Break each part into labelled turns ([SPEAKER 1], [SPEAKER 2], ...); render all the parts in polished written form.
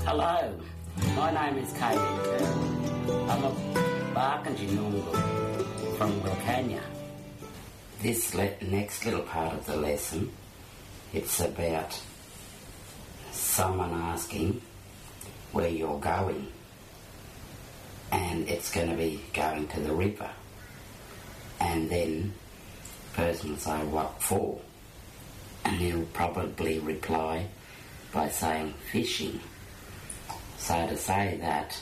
[SPEAKER 1] Hello, my name is Katie Curl. I'm a Barkindji Noongar from Wilcannia. This next little part of the lesson, it's about someone asking where you're going, and it's going to be going to the river, and then the person will say, what for? And he'll probably reply by saying fishing. So to say that,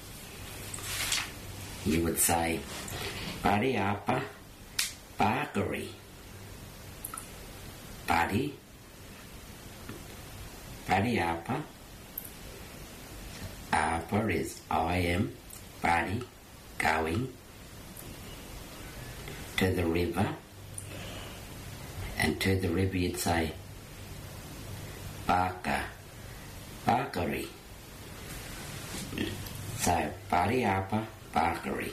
[SPEAKER 1] you would say Badiapa Barkery. Badiapa. Apa is I am, Badi, going to the river, and to the river you'd say Barkery. So Badiapa Barkery.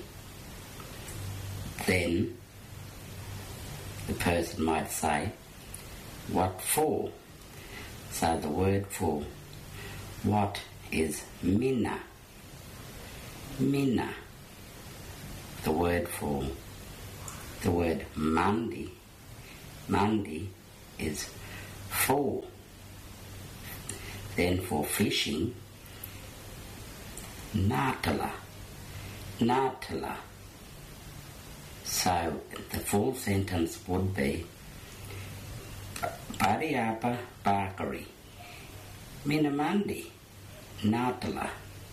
[SPEAKER 1] Then the person might say, what for? So the word for what is minna. Minna. The word for the word Monday. Monday is for. Then for fishing, Natala. Natala. So the full sentence would be Badiapa Barkery. Minamandi. Natala.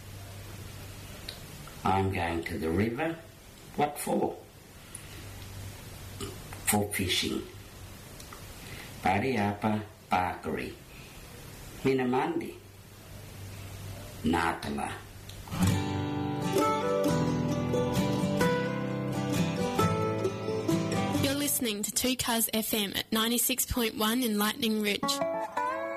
[SPEAKER 1] I'm going to the river. What for? For fishing. Badiapa Barkery. Minamandi. Natala.
[SPEAKER 2] You're listening to 2Cuz FM at 96.1 in Lightning Ridge.